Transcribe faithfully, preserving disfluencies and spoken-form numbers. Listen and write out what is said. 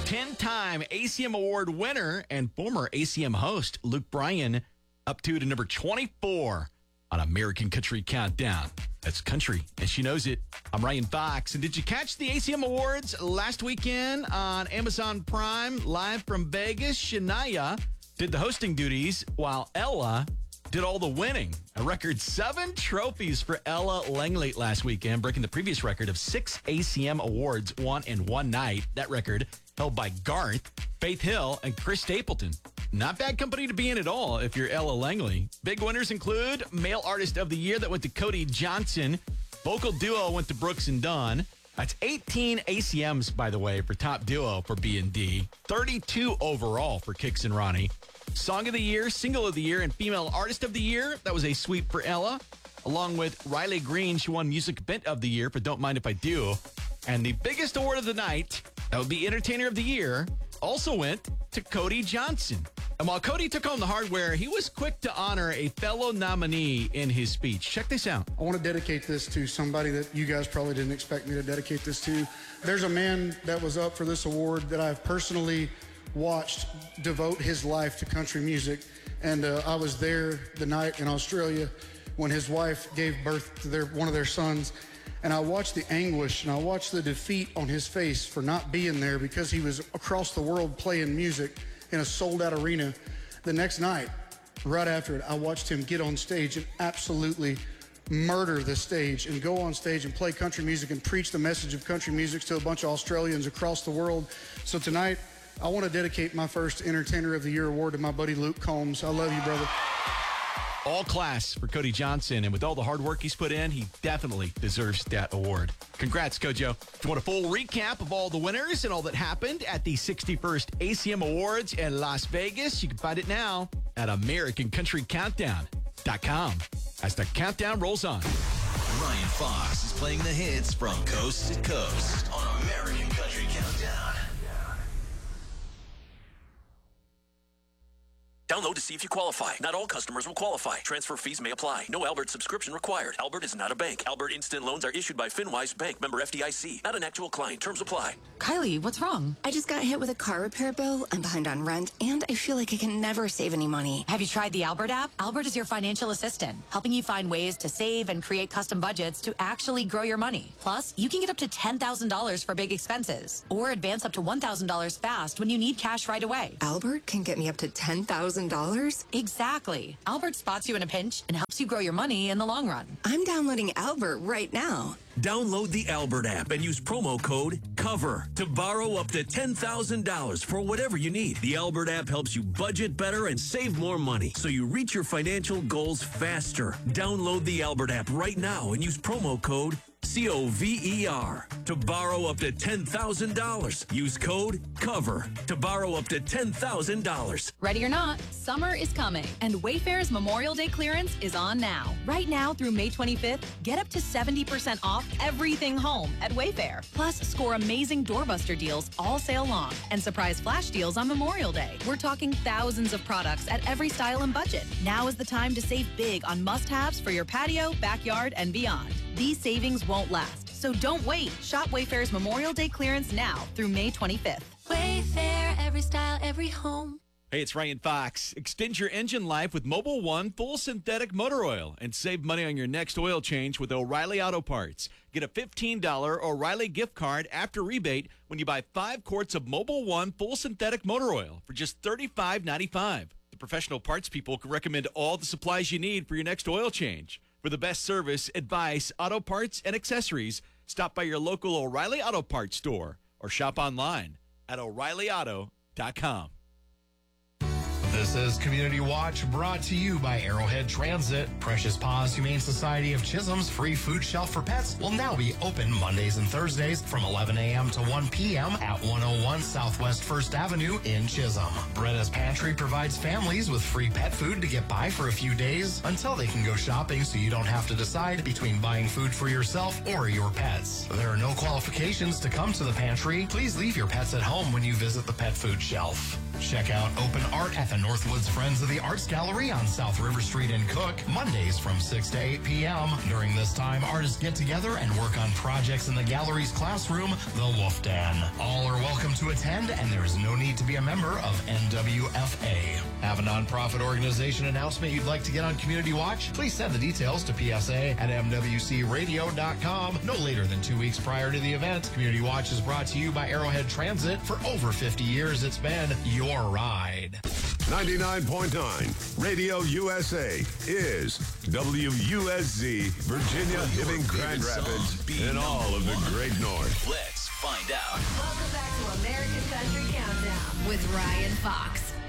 ten-time A C M Award winner and former A C M host Luke Bryan up to to number twenty-four on American Country Countdown. That's country, and she knows it. I'm Ryan Fox. And did you catch the A C M Awards last weekend on Amazon Prime, live from Vegas? Shania did the hosting duties while Ella did all the winning. A record seven trophies for Ella Langley last weekend, breaking the previous record of six A C M Awards won in one night. That record held by Garth, Faith Hill, and Chris Stapleton. Not bad company to be in at all if you're Ella Langley. Big winners include Male Artist of the Year that went to Cody Johnson. Vocal Duo went to Brooks and Dunn. That's eighteen A C Ms, by the way, for Top Duo for B and D. thirty-two overall for Kix and Ronnie. Song of the Year, Single of the Year, and Female Artist of the Year. That was a sweep for Ella. Along with Riley Green, she won Music Bent of the Year for Don't Mind If I Do. And the biggest award of the night, that would be Entertainer of the Year, also went to Cody Johnson. And while Cody took home the hardware, he was quick to honor a fellow nominee in his speech. Check this out. I want to dedicate this to somebody that you guys probably didn't expect me to dedicate this to. There's a man that was up for this award that I've personally watched devote his life to country music. And uh, I was there the night in Australia when his wife gave birth to their one of their sons. And I watched the anguish and I watched the defeat on his face for not being there because he was across the world playing music in a sold-out arena. The next night, right after it, I watched him get on stage and absolutely murder the stage and go on stage and play country music and preach the message of country music to a bunch of Australians across the world. So tonight, I want to dedicate my first Entertainer of the Year award to my buddy Luke Combs. I love you, brother. All class for Cody Johnson, and with all the hard work he's put in, he definitely deserves that award. Congrats, Kojo. If you want a full recap of all the winners and all that happened at the sixty-first A C M Awards in Las Vegas, you can find it now at American Country Countdown dot com. As the countdown rolls on. Ryan Fox is playing the hits from coast to coast on American Country Countdown. Download to see if you qualify. Not all customers will qualify. Transfer fees may apply. No Albert subscription required. Albert is not a bank. Albert Instant Loans are issued by FinWise Bank, member F D I C. Not an actual client. Terms apply. Kylie, what's wrong? I just got hit with a car repair bill. I'm behind on rent, and I feel like I can never save any money. Have you tried the Albert app? Albert is your financial assistant, helping you find ways to save and create custom budgets to actually grow your money. Plus, you can get up to ten thousand dollars for big expenses, or advance up to one thousand dollars fast when you need cash right away. Albert can get me up to ten thousand dollars? Exactly. Albert spots you in a pinch and helps you grow your money in the long run. I'm downloading Albert right now. Download the Albert app and use promo code COVER to borrow up to ten thousand dollars for whatever you need. The Albert app helps you budget better and save more money so you reach your financial goals faster. Download the Albert app right now and use promo code C O V E R to borrow up to ten thousand dollars. Use code COVER to borrow up to ten thousand dollars. Ready or not, summer is coming, and Wayfair's Memorial Day clearance is on now. Right now through May twenty-fifth, get up to seventy percent off everything home at Wayfair. Plus, score amazing doorbuster deals all sale long and surprise flash deals on Memorial Day. We're talking thousands of products at every style and budget. Now is the time to save big on must-haves for your patio, backyard, and beyond. These savings won't last, so don't wait. Shop Wayfair's Memorial Day clearance now through May twenty-fifth. Wayfair, every style, every home. Hey, it's Ryan Fox. Extend your engine life with Mobil One Full Synthetic Motor Oil and save money on your next oil change with O'Reilly Auto Parts. Get a fifteen dollars O'Reilly gift card after rebate when you buy five quarts of Mobil One Full Synthetic Motor Oil for just thirty-five ninety-five. The professional parts people can recommend all the supplies you need for your next oil change. For the best service, advice, auto parts, and accessories, stop by your local O'Reilly Auto Parts store or shop online at O'Reilly Auto dot com. This is Community Watch, brought to you by Arrowhead Transit. Precious Paws Humane Society of Chisholm's free food shelf for pets will now be open Mondays and Thursdays from eleven a.m. to one p.m. at one oh one Southwest First Avenue in Chisholm. Bretta's Pantry provides families with free pet food to get by for a few days until they can go shopping, so you don't have to decide between buying food for yourself or your pets. There are no qualifications to come to the pantry. Please leave your pets at home when you visit the pet food shelf. Check out open art at the Northwoods Friends of the Arts Gallery on South River Street in Cook, Mondays from six to eight p.m. During this time, artists get together and work on projects in the gallery's classroom, the Wolf Den. All are welcome to attend, and there is no need to be a member of N W F A. Have a nonprofit organization announcement you'd like to get on Community Watch? Please send the details to P S A at M W C radio dot com no later than two weeks prior to the event. Community Watch is brought to you by Arrowhead Transit. For over fifty years, it's been your ride. ninety-nine point nine Radio U S A is W U S Z, Virginia, Hibbing, Grand Rapids, and all of the Great North. Let's find out. Welcome back to American Country Countdown with Ryan Fox.